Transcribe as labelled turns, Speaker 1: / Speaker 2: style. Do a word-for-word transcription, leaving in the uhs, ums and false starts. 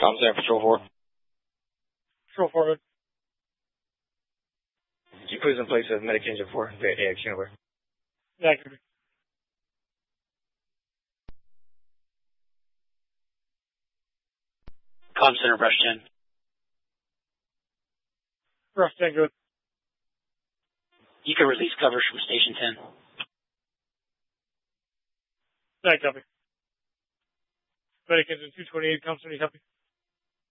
Speaker 1: Comm Center, Patrol four.
Speaker 2: Patrol four, good.
Speaker 1: Could you please in place of Medic Engine four, A X Univer?
Speaker 2: Yeah, copy.
Speaker 3: Comm Center, Brush ten.
Speaker 2: Brush ten, good.
Speaker 3: You can release coverage from Station ten.
Speaker 2: Yeah, copy. Medic Engine two twenty-eight, Comm Center, copy.